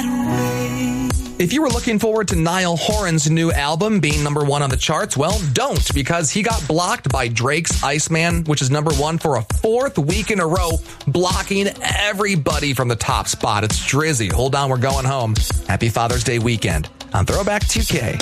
If you were looking forward to Niall Horan's new album being number one on the charts, well, don't, because he got blocked by Drake's Iceman, which is number one for a fourth week in a row, blocking everybody from the top spot. It's Drizzy. Hold on, we're going home. Happy Father's Day weekend on Throwback 2K.